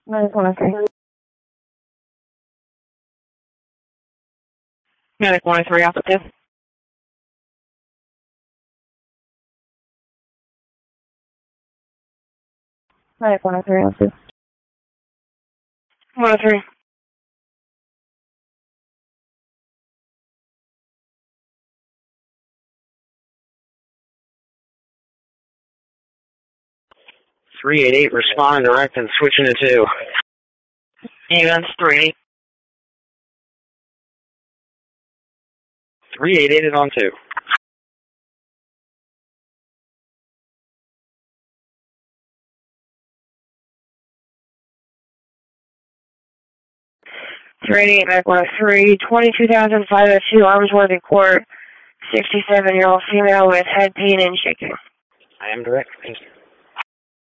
Medic 103. Medic 103, Alpha 2. Medic 103, Alpha 2. 103. .388, respond direct and switching to 2. Events 3. 388 is on 2. .388, Medic 103, 22,502, Armsworthy Court, 67-year-old female with head pain and shaking. I am direct.